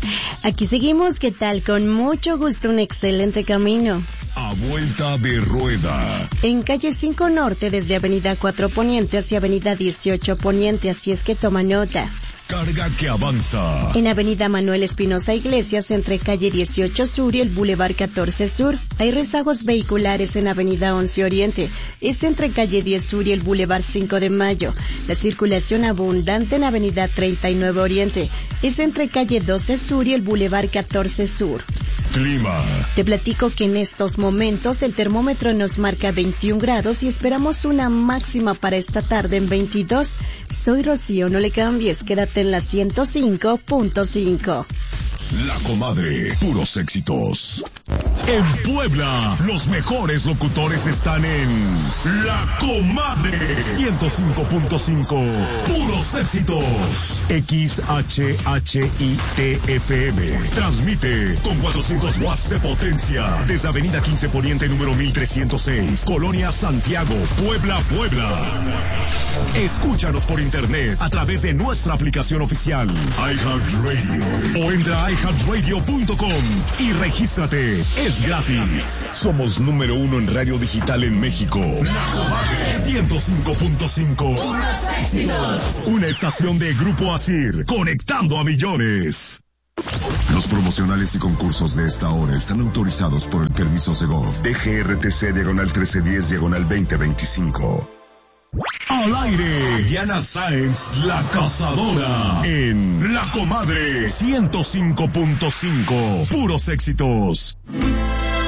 Aquí seguimos, ¿qué tal? Con mucho gusto, un excelente camino. A vuelta de rueda. En calle 5 Norte, desde Avenida 4 Poniente hacia Avenida 18 Poniente, así es que toma nota. Carga que avanza. En Avenida Manuel Espinosa Iglesias, entre calle 18 Sur y el Boulevard 14 Sur, hay rezagos vehiculares en Avenida 11 Oriente. Es entre calle 10 Sur y el Boulevard 5 de Mayo. La circulación abundante en Avenida 39 Oriente. Es entre calle 12 Sur y el Boulevard 14 Sur. Clima. Te platico que en estos momentos el termómetro nos marca 21 grados y esperamos una máxima para esta tarde en 22. Soy Rocío, no le cambies, quédate en la 105.5. La Comadre, puros éxitos. En Puebla, los mejores locutores están en La Comadre 105.5. Puros éxitos. XHHITFM. Transmite con 400 watts de potencia desde Avenida 15 Poniente número 1306, Colonia Santiago, Puebla, Puebla. Escúchanos por internet a través de nuestra aplicación oficial iHeartRadio o entra a iHeartRadio.com y regístrate. Es gratis. Somos número 1 en radio digital en México. La Comadre 105.5. Una estación de Grupo Asir, conectando a millones. Los promocionales y concursos de esta hora están autorizados por el permiso Segov DGRTC/1310/2025. Al aire, Diana Sáenz, la cazadora, en La Comadre 105.5, puros éxitos.